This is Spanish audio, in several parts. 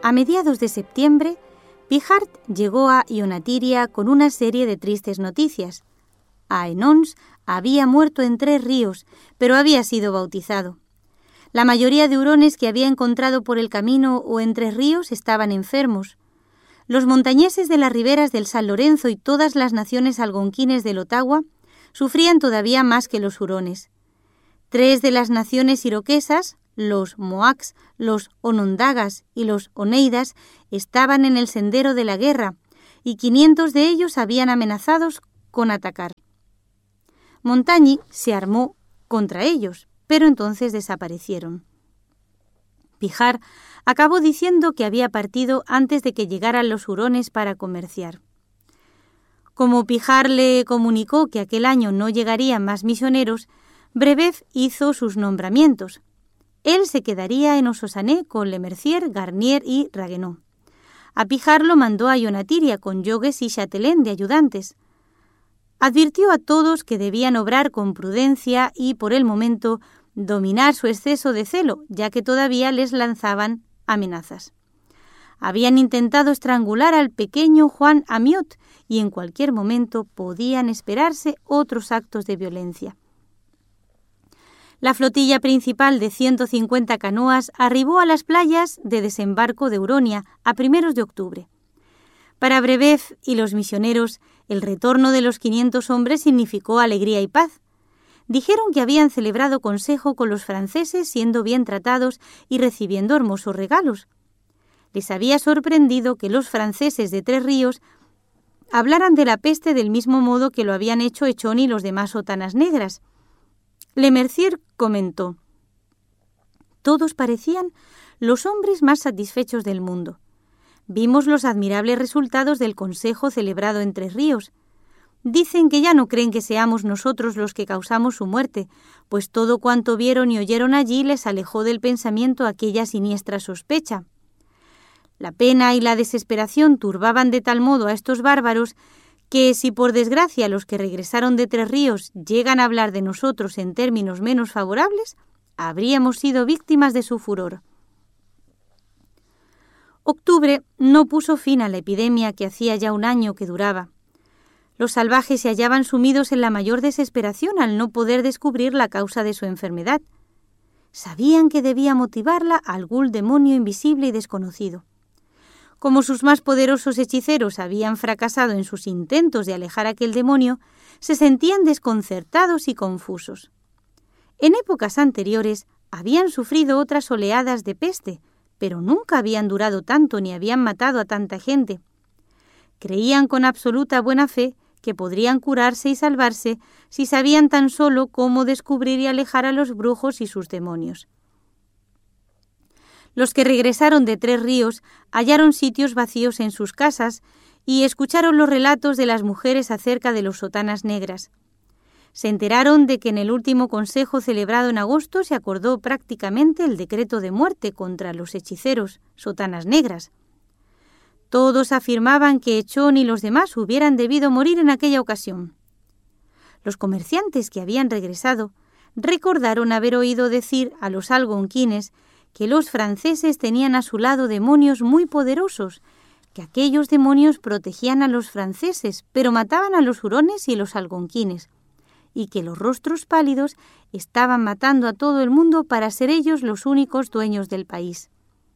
A mediados de septiembre, Pijart llegó a Ionatiria con una serie de tristes noticias. Aenons había muerto en 3 ríos, pero había sido bautizado. La mayoría de hurones que había encontrado por el camino o en 3 ríos estaban enfermos. Los montañeses de las riberas del San Lorenzo y todas las naciones algonquines del Ottawa sufrían todavía más que los hurones. 3 de las naciones iroquesas, los Mohawks, los Onondagas y los Oneidas, estaban en el sendero de la guerra y 500 de ellos habían amenazados con atacar. Montagny se armó contra ellos, pero entonces desaparecieron. Pijart acabó diciendo que había partido antes de que llegaran los hurones para comerciar. Como Pijart le comunicó que aquel año no llegarían más misioneros, Brebeuf hizo sus nombramientos. Él se quedaría en Ossosané con Le Mercier, Garnier y Ragueneau. A Pijart lo mandó a Ionatiria con Jogues y Chatelain de ayudantes. Advirtió a todos que debían obrar con prudencia y, por el momento, dominar su exceso de celo, ya que todavía les lanzaban amenazas. Habían intentado estrangular al pequeño Juan Amiot y en cualquier momento podían esperarse otros actos de violencia. La flotilla principal de 150 canoas arribó a las playas de desembarco de Huronia a primeros de octubre. Para Brebeuf y los misioneros, el retorno de los 500 hombres significó alegría y paz. Dijeron que habían celebrado consejo con los franceses siendo bien tratados y recibiendo hermosos regalos. Les había sorprendido que los franceses de 3 ríos hablaran de la peste del mismo modo que lo habían hecho Echón y los demás sotanas negras. Le Mercier comentó: «Todos parecían los hombres más satisfechos del mundo. Vimos los admirables resultados del consejo celebrado en 3 ríos. Dicen que ya no creen que seamos nosotros los que causamos su muerte, pues todo cuanto vieron y oyeron allí les alejó del pensamiento aquella siniestra sospecha. La pena y la desesperación turbaban de tal modo a estos bárbaros que si por desgracia los que regresaron de 3 ríos llegan a hablar de nosotros en términos menos favorables, habríamos sido víctimas de su furor». Octubre no puso fin a la epidemia que hacía ya un año que duraba. Los salvajes se hallaban sumidos en la mayor desesperación al no poder descubrir la causa de su enfermedad. Sabían que debía motivarla algún demonio invisible y desconocido. Como sus más poderosos hechiceros habían fracasado en sus intentos de alejar aquel demonio, se sentían desconcertados y confusos. En épocas anteriores habían sufrido otras oleadas de peste, pero nunca habían durado tanto ni habían matado a tanta gente. Creían con absoluta buena fe que podrían curarse y salvarse si sabían tan solo cómo descubrir y alejar a los brujos y sus demonios. Los que regresaron de 3 ríos hallaron sitios vacíos en sus casas y escucharon los relatos de las mujeres acerca de los sotanas negras. Se enteraron de que en el último consejo celebrado en agosto se acordó prácticamente el decreto de muerte contra los hechiceros, sotanas negras. Todos afirmaban que Echón y los demás hubieran debido morir en aquella ocasión. Los comerciantes que habían regresado recordaron haber oído decir a los algonquines que los franceses tenían a su lado demonios muy poderosos, que aquellos demonios protegían a los franceses, pero mataban a los hurones y los algonquines, y que los rostros pálidos estaban matando a todo el mundo para ser ellos los únicos dueños del país.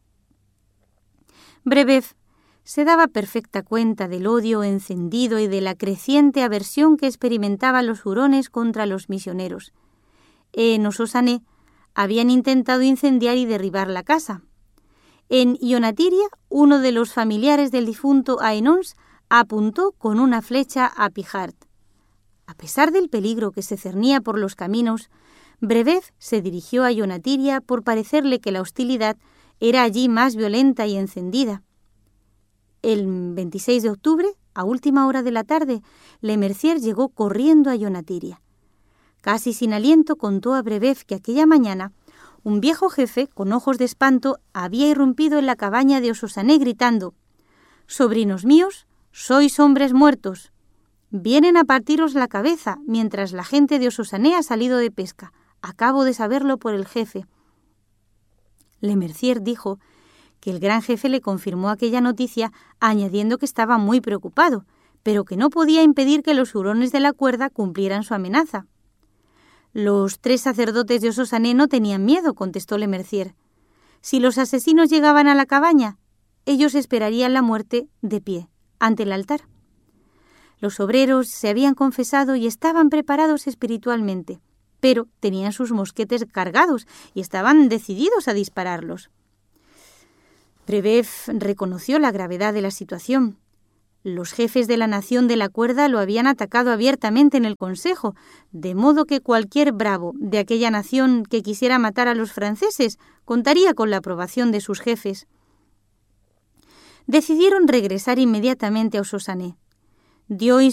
Brebeuf se daba perfecta cuenta del odio encendido y de la creciente aversión que experimentaban los hurones contra los misioneros. En Ossosané habían intentado incendiar y derribar la casa. En Ionatiria, uno de los familiares del difunto Aenons apuntó con una flecha a Pijart. A pesar del peligro que se cernía por los caminos, Brebeuf se dirigió a Ionatiria por parecerle que la hostilidad era allí más violenta y encendida. El 26 de octubre, a última hora de la tarde, Le Mercier llegó corriendo a Ionatiria. Casi sin aliento contó a Brebeuf que aquella mañana un viejo jefe, con ojos de espanto, había irrumpido en la cabaña de Ossosané gritando: «Sobrinos míos, sois hombres muertos. Vienen a partiros la cabeza mientras la gente de Ossosané ha salido de pesca. Acabo de saberlo por el jefe». Le Mercier dijo que el gran jefe le confirmó aquella noticia añadiendo que estaba muy preocupado, pero que no podía impedir que los hurones de la cuerda cumplieran su amenaza. Los 3 sacerdotes de Ososané no tenían miedo, contestó Le Mercier. Si los asesinos llegaban a la cabaña, ellos esperarían la muerte de pie, ante el altar. Los obreros se habían confesado y estaban preparados espiritualmente, pero tenían sus mosquetes cargados y estaban decididos a dispararlos. Brebeuf reconoció la gravedad de la situación. Los jefes de la nación de la cuerda lo habían atacado abiertamente en el consejo, de modo que cualquier bravo de aquella nación que quisiera matar a los franceses contaría con la aprobación de sus jefes. Decidieron regresar inmediatamente a Ososané. Dio